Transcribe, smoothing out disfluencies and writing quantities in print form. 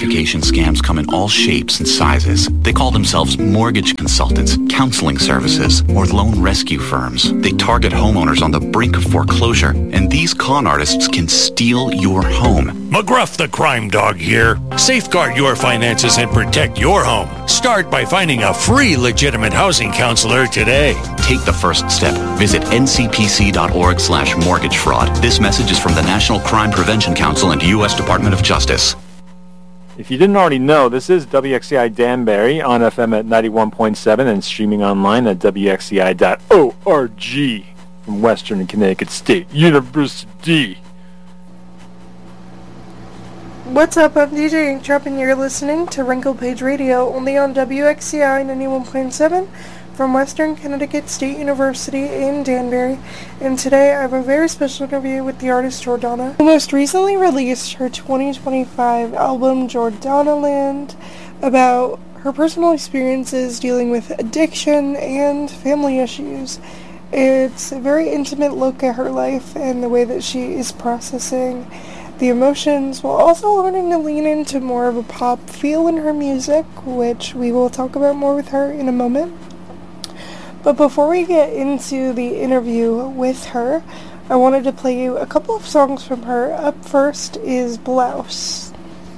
verification scams come in all shapes and sizes. They call themselves mortgage consultants, counseling services, or loan rescue firms. They target homeowners on the brink of foreclosure, and these con artists can steal your home. McGruff the Crime Dog here. Safeguard your finances and protect your home. Start by finding a free legitimate housing counselor today. Take the first step. Visit ncpc.org/mortgage fraud. This message is from the National Crime Prevention Council and U.S. Department of Justice. If you didn't already know, this is WXCI Danbury on FM at 91.7 and streaming online at WXCI.org from Western Connecticut State University. What's up, I'm DJ Ink Drop and you're listening to Wrinkle Page Radio, only on WXCI 91.7 from Western Connecticut State University in Danbury. And today I have a very special interview with the artist Jordana, who most recently released her 2025 album Jordana Land, about her personal experiences dealing with addiction and family issues. It's a very intimate look at her life and the way that she is processing the emotions, while also learning to lean into more of a pop feel in her music, which we will talk about more with her in a moment. But before we get into the interview with her, I wanted to play you a couple of songs from her. Up first is Blouse.